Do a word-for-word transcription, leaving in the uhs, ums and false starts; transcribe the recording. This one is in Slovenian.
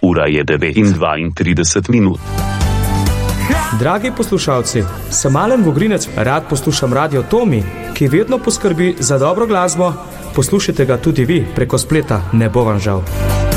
Ura je devet in dvaintrideset minut. Dragi poslušalci, sem Alen Vogrinec, rad poslušam Radio Tomi, ki vedno poskrbi za dobro glasbo. Poslušajte ga tudi vi preko spleta, ne bo vam žal.